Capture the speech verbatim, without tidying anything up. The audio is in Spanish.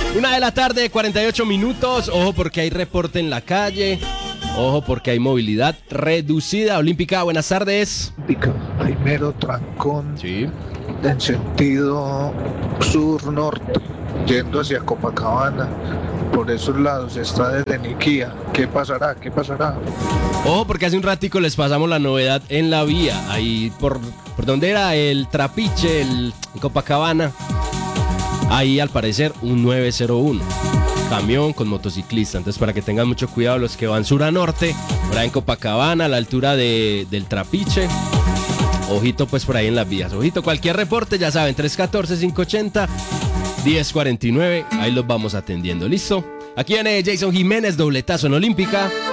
Una de la tarde, cuarenta y ocho minutos. Ojo porque hay reporte en la calle. Ojo porque hay movilidad reducida. Olímpica, buenas tardes. Olímpica, hay mero trancón. Sí. En sentido sur-norte, yendo hacia Copacabana. Por esos lados está desde Niquía. ¿Qué pasará? ¿Qué pasará? Ojo porque hace un ratico les pasamos la novedad en la vía. Ahí por, por donde era el Trapiche, el Copacabana. Ahí al parecer un nueve cero uno. Camión con motociclista. Entonces para que tengan mucho cuidado los que van sur a norte. Por ahí en Copacabana, a la altura de, del Trapiche. Ojito pues por ahí en las vías. Ojito, cualquier reporte ya saben, tres uno cuatro, cinco ocho cero, uno cero cuatro nueve. Ahí los vamos atendiendo, ¿listo? Aquí viene Jason Jiménez, dobletazo en Olímpica.